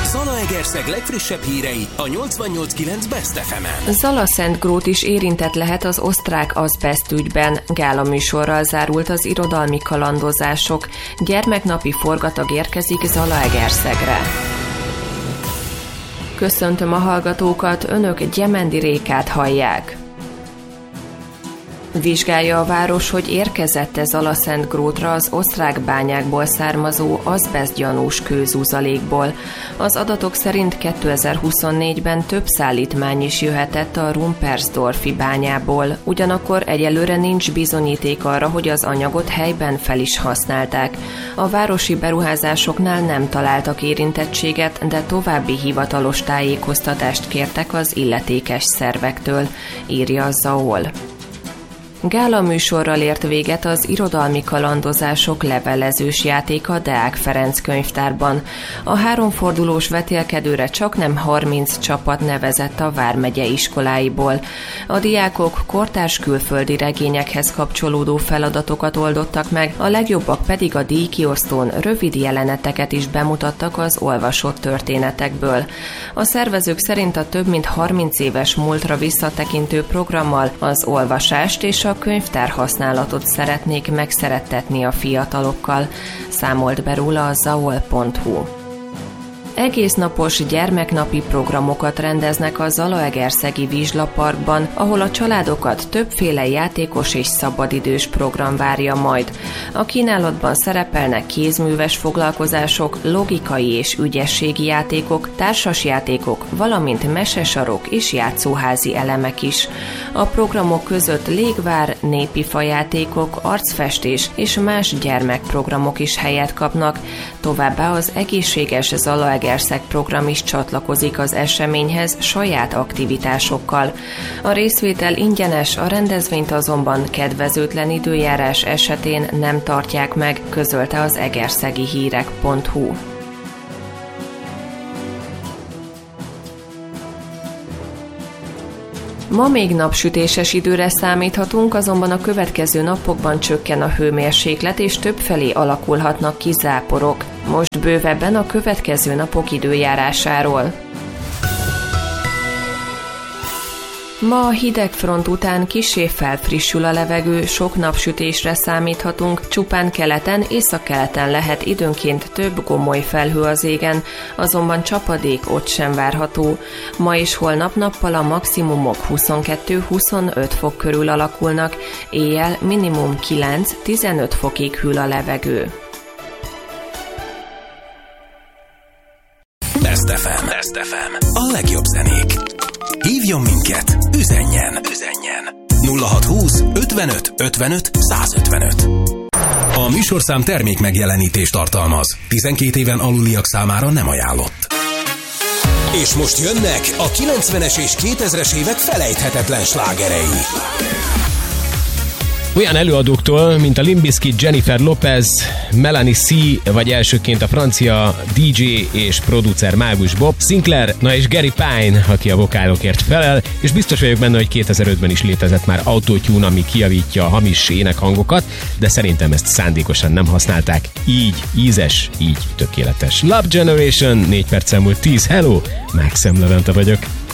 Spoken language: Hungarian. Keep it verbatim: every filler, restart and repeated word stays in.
Zalaegerszeg legfrissebb hírei a nyolcvannyolc kilenc Best ef emen. Zala-Szentgrót is érintett lehet az osztrák azbeszt ügyben. Gála műsorral zárult az irodalmi kalandozások. Gyermeknapi forgatag érkezik Zalaegerszegre. Köszöntöm a hallgatókat, önök Gyemendi Rékát hallják. Vizsgálja a város, hogy érkezett-e Zala-Szentgrótra az osztrák bányákból származó azbesztgyanús kőzuzalékból. Az adatok szerint kétezer-huszonnégyben több szállítmány is jöhetett a Rumpersdorfi bányából. Ugyanakkor egyelőre nincs bizonyíték arra, hogy az anyagot helyben fel is használták. A városi beruházásoknál nem találtak érintettséget, de további hivatalos tájékoztatást kértek az illetékes szervektől, írja a Zaol. Gála műsorral ért véget az irodalmi kalandozások levelezős játéka Deák Ferenc könyvtárban. A háromfordulós vetélkedőre csaknem harminc csapat nevezett a vármegye iskoláiból. A diákok kortárs külföldi regényekhez kapcsolódó feladatokat oldottak meg, a legjobbak pedig a díjkiosztón rövid jeleneteket is bemutattak az olvasott történetekből. A szervezők szerint a több mint harminc éves múltra visszatekintő programmal az olvasást és a könyvtár használatot szeretnék megszerettetni a fiatalokkal, számolt be róla a zaol pont hu. Egésznapos gyermeknapi programokat rendeznek a Zalaegerszegi Vizslaparkban, ahol a családokat többféle játékos és szabadidős program várja majd. A kínálatban szerepelnek kézműves foglalkozások, logikai és ügyességi játékok, társasjátékok, valamint mesesarok és játszóházi elemek is. A programok között légvár, népi fajátékok, arcfestés és más gyermekprogramok is helyet kapnak. Továbbá az egészséges Zalaegerszeg program is csatlakozik az eseményhez saját aktivitásokkal. A részvétel ingyenes, a rendezvényt azonban kedvezőtlen időjárás esetén nem tartják meg, közölte az egerszegi hírek pont hu. Ma még napsütéses időre számíthatunk, azonban a következő napokban csökken a hőmérséklet, és többfelé alakulhatnak ki záporok. Most bővebben a következő napok időjárásáról. Ma a hidegfront után kissé felfrissül a levegő, sok napsütésre számíthatunk, csupán keleten, északkeleten lehet időnként több gomoly felhő az égen, azonban csapadék ott sem várható. Ma és holnap nappal a maximumok huszonkettő-huszonöt fok körül alakulnak, éjjel minimum kilenc-tizenöt fokig hűl a levegő. Best ef em. Best ef em. A legjobb zenék. Hívjon minket, üzenjen, üzenjen. nulla hat húsz ötvenöt ötvenöt százötvenöt. A műsorszám termék megjelenítést tartalmaz. tizenkét éven aluliak számára nem ajánlott. És most jönnek a kilencvenes és kétezres évek felejthetetlen slágerei. Olyan előadóktól, mint a Limp Bizkit, Jennifer Lopez, Melanie C, vagy elsőként a francia dé dzsé és producer Mágus Bob Sinclair, na és Gary Pine, aki a vokálokért felel, és biztos vagyok benne, hogy kétezer-ötben is létezett már autotune, ami kijavítja a hamis énekhangokat, de szerintem ezt szándékosan nem használták. Így ízes, így tökéletes. Love Generation, négy perc múlt tíz, hello, Maxim Levente vagyok.